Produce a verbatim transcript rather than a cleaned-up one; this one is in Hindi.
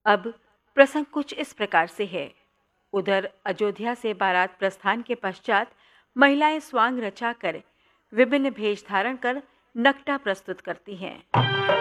अब प्रसंग कुछ इस प्रकार से है। उधर अयोध्या से बारात प्रस्थान के पश्चात महिलाएं स्वांग रचाकर विभिन्न भेष धारण कर नकटा प्रस्तुत करती हैं।